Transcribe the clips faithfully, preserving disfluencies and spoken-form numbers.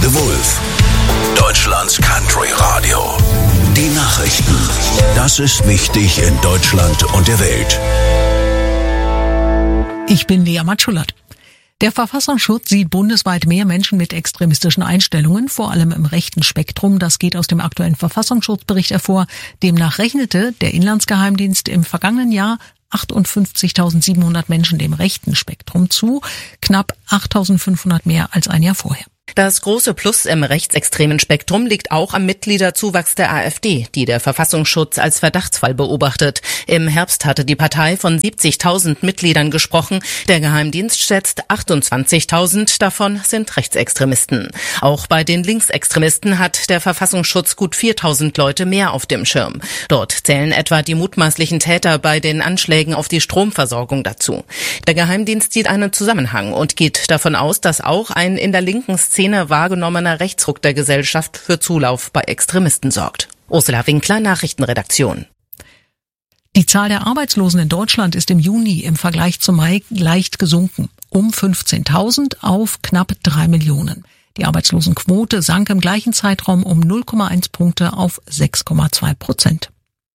The Wolf, Deutschlands Country Radio. Die Nachrichten. Das ist wichtig in Deutschland und der Welt. Ich bin Lea Matschulat. Der Verfassungsschutz sieht bundesweit mehr Menschen mit extremistischen Einstellungen, vor allem im rechten Spektrum. Das geht aus dem aktuellen Verfassungsschutzbericht hervor. Demnach rechnete der Inlandsgeheimdienst im vergangenen Jahr achtundfünfzigtausendsiebenhundert Menschen dem rechten Spektrum zu, knapp achttausendfünfhundert mehr als ein Jahr vorher. Das große Plus im rechtsextremen Spektrum liegt auch am Mitgliederzuwachs der AfD, die der Verfassungsschutz als Verdachtsfall beobachtet. Im Herbst hatte die Partei von siebzigtausend Mitgliedern gesprochen. Der Geheimdienst schätzt achtundzwanzigtausend, davon sind Rechtsextremisten. Auch bei den Linksextremisten hat der Verfassungsschutz gut viertausend Leute mehr auf dem Schirm. Dort zählen etwa die mutmaßlichen Täter bei den Anschlägen auf die Stromversorgung dazu. Der Geheimdienst sieht einen Zusammenhang und geht davon aus, dass auch ein in der linken Szene wahrgenommener Rechtsruck der Gesellschaft für Zulauf bei Extremisten sorgt. Ursula Winkler, Nachrichtenredaktion. Die Zahl der Arbeitslosen in Deutschland ist im Juni im Vergleich zum Mai leicht gesunken. Um fünfzehntausend auf knapp drei Millionen. Die Arbeitslosenquote sank im gleichen Zeitraum um null Komma eins Punkte auf sechs Komma zwei Prozent.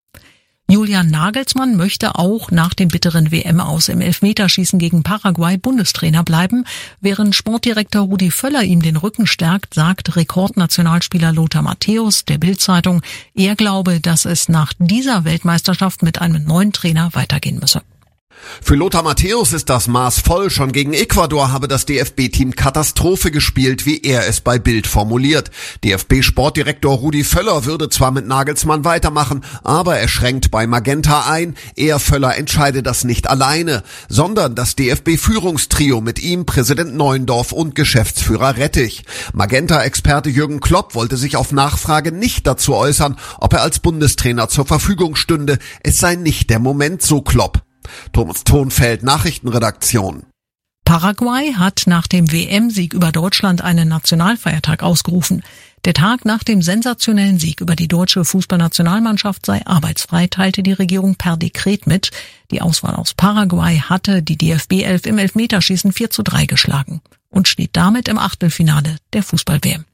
Julian Nagelsmann möchte auch nach dem bitteren W M-Aus im Elfmeterschießen gegen Paraguay Bundestrainer bleiben. Während Sportdirektor Rudi Völler ihm den Rücken stärkt, sagt Rekordnationalspieler Lothar Matthäus der Bild-Zeitung, er glaube, dass es nach dieser Weltmeisterschaft mit einem neuen Trainer weitergehen müsse. Für Lothar Matthäus ist das Maß voll. Schon gegen Ecuador habe das D F B-Team Katastrophe gespielt, wie er es bei Bild formuliert. D F B-Sportdirektor Rudi Völler würde zwar mit Nagelsmann weitermachen, aber er schränkt bei Magenta ein. Er, Völler, entscheide das nicht alleine, sondern das D F B-Führungstrio mit ihm, Präsident Neuendorf und Geschäftsführer Rettich. Magenta-Experte Jürgen Klopp wollte sich auf Nachfrage nicht dazu äußern, ob er als Bundestrainer zur Verfügung stünde. Es sei nicht der Moment, so Klopp. Thomas Thonfeld, Nachrichtenredaktion. Paraguay hat nach dem W M-Sieg über Deutschland einen Nationalfeiertag ausgerufen. Der Tag nach dem sensationellen Sieg über die deutsche Fußballnationalmannschaft sei arbeitsfrei, teilte die Regierung per Dekret mit. Die Auswahl aus Paraguay hatte die D F B elf im Elfmeterschießen vier zu drei geschlagen und steht damit im Achtelfinale der Fußball-W M.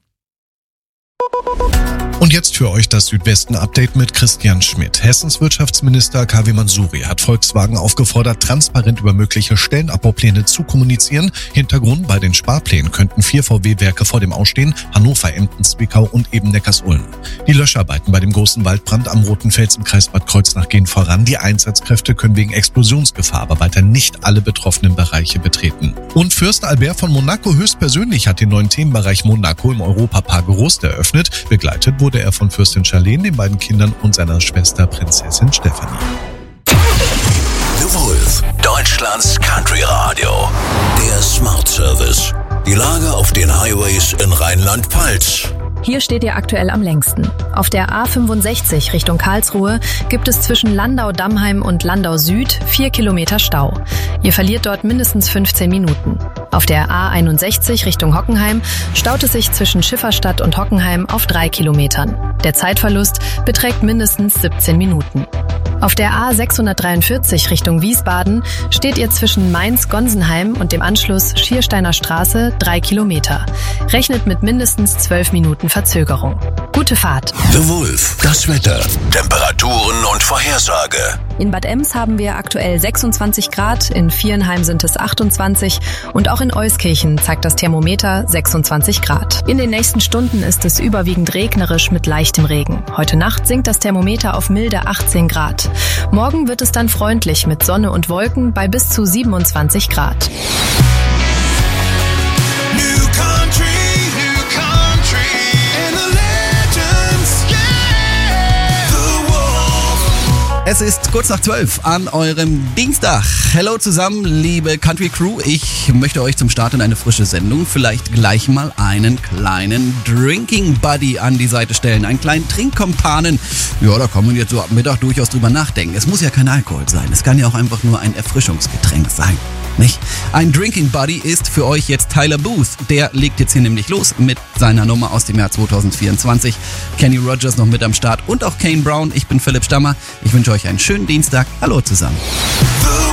Und jetzt für euch das Südwesten-Update mit Christian Schmidt. Hessens Wirtschaftsminister Kavi Mansuri hat Volkswagen aufgefordert, transparent über mögliche Stellenabbaupläne zu kommunizieren. Hintergrund: bei den Sparplänen könnten vier V W-Werke vor dem Ausstehen: Hannover, Emden, Zwickau und eben Neckarsulm. Die Löscharbeiten bei dem großen Waldbrand am Roten Fels im Kreis Bad Kreuznach gehen voran. Die Einsatzkräfte können wegen Explosionsgefahr aber weiter nicht alle betroffenen Bereiche betreten. Und Fürst Albert von Monaco höchstpersönlich hat den neuen Themenbereich Monaco im Europapark Rust eröffnet. Begleitet wurde er von Fürstin Charlene, den beiden Kindern und seiner Schwester Prinzessin Stefanie. The Wolf, Deutschlands Country Radio. Der Smart Service. Die Lage auf den Highways in Rheinland-Pfalz. Hier steht ihr aktuell am längsten. Auf der A fünfundsechzig Richtung Karlsruhe gibt es zwischen Landau-Dammheim und Landau Süd vier Kilometer Stau. Ihr verliert dort mindestens fünfzehn Minuten. Auf der A einundsechzig Richtung Hockenheim staut es sich zwischen Schifferstadt und Hockenheim auf drei Kilometern. Der Zeitverlust beträgt mindestens siebzehn Minuten. Auf der A sechshundertdreiundvierzig Richtung Wiesbaden steht ihr zwischen Mainz-Gonsenheim und dem Anschluss Schiersteiner Straße drei Kilometer. Rechnet mit mindestens zwölf Minuten Verzögerung. Gute Fahrt. The Wolf, das Wetter, Temperaturen und Vorhersage. In Bad Ems haben wir aktuell sechsundzwanzig Grad, in Vierenheim sind es achtundzwanzig und auch in Euskirchen zeigt das Thermometer sechsundzwanzig Grad. In den nächsten Stunden ist es überwiegend regnerisch mit leichtem Regen. Heute Nacht sinkt das Thermometer auf milde achtzehn Grad. Morgen wird es dann freundlich mit Sonne und Wolken bei bis zu siebenundzwanzig Grad. Es ist kurz nach zwölf an eurem Dienstag. Hello zusammen, liebe Country Crew. Ich möchte euch zum Start in eine frische Sendung vielleicht gleich mal einen kleinen Drinking Buddy an die Seite stellen. Einen kleinen Trinkkompanen. Ja, da kann man jetzt so ab Mittag durchaus drüber nachdenken. Es muss ja kein Alkohol sein. Es kann ja auch einfach nur ein Erfrischungsgetränk sein. Nicht? Ein Drinking Buddy ist für euch jetzt Tyler Booth. Der legt jetzt hier nämlich los mit seiner Nummer aus dem Jahr zweitausendvierundzwanzig. Kenny Rogers noch mit am Start und auch Kane Brown. Ich bin Philipp Stammer. Ich wünsche euch einen schönen Dienstag. Hallo zusammen.